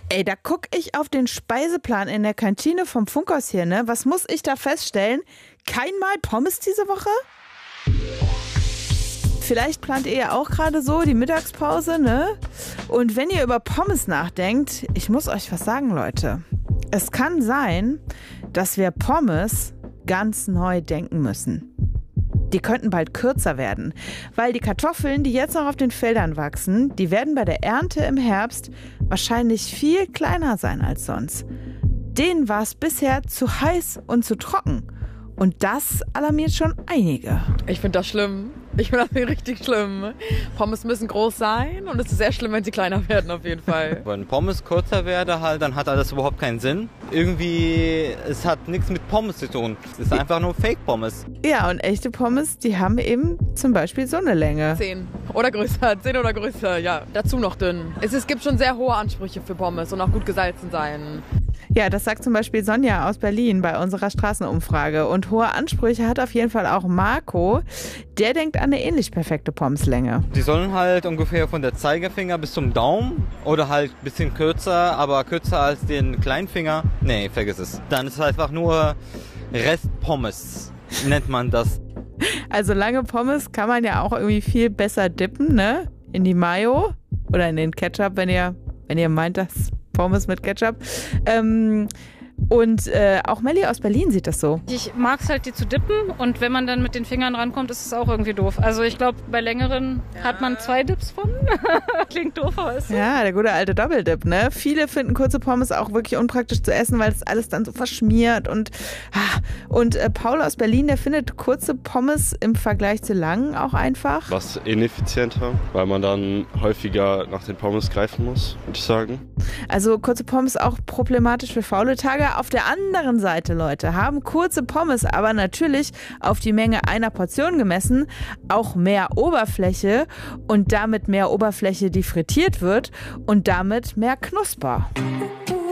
Ey, da guck ich auf den Speiseplan in der Kantine vom Funkhaus hier, ne? Was muss ich da feststellen? Keinmal Pommes diese Woche? Vielleicht plant ihr ja auch gerade so die Mittagspause, ne? Und wenn ihr über Pommes nachdenkt, ich muss euch was sagen, Leute. Es kann sein, dass wir Pommes ganz neu denken müssen. Die könnten bald kürzer werden, weil die Kartoffeln, die jetzt noch auf den Feldern wachsen, die werden bei der Ernte im Herbst wahrscheinlich viel kleiner sein als sonst. Denen war es bisher zu heiß und zu trocken. Und das alarmiert schon einige. Ich finde das schlimm. Ich finde das richtig schlimm. Pommes müssen groß sein und es ist sehr schlimm, wenn sie kleiner werden auf jeden Fall. Wenn Pommes kürzer werden, halt, dann hat das überhaupt keinen Sinn. Irgendwie, es hat nichts mit Pommes zu tun. Es ist einfach nur Fake-Pommes. Ja, und echte Pommes, die haben eben zum Beispiel so eine Länge. 10 oder größer, 10 oder größer, ja. Dazu noch dünn. Es gibt schon sehr hohe Ansprüche für Pommes und auch gut gesalzen sein. Ja, das sagt zum Beispiel Sonja aus Berlin bei unserer Straßenumfrage. Und hohe Ansprüche hat auf jeden Fall auch Marco. Der denkt an eine ähnlich perfekte Pommeslänge. Die sollen halt ungefähr von der Zeigefinger bis zum Daumen oder halt ein bisschen kürzer, aber kürzer als den Kleinfinger. Nee, vergiss es. Dann ist es einfach nur Restpommes, nennt man das. Also lange Pommes kann man ja auch irgendwie viel besser dippen, ne? In die Mayo oder in den Ketchup, wenn ihr meint, dass Pommes mit Ketchup. Und auch Melli aus Berlin sieht das so. Ich mag es halt, die zu dippen und wenn man dann mit den Fingern rankommt, ist es auch irgendwie doof. Also ich glaube, bei längeren hat man 2 Dips von. Klingt doof, aber ist so. Ja, der gute alte Doppeldip, ne? Viele finden kurze Pommes auch wirklich unpraktisch zu essen, weil es alles dann so verschmiert. Und Paul aus Berlin, der findet kurze Pommes im Vergleich zu langen auch einfach. Was ineffizienter, weil man dann häufiger nach den Pommes greifen muss, würde ich sagen. Also kurze Pommes auch problematisch für faule Tage. Auf der anderen Seite, Leute, haben kurze Pommes aber natürlich auf die Menge einer Portion gemessen auch mehr Oberfläche und damit mehr Oberfläche, die frittiert wird und damit mehr Knusper.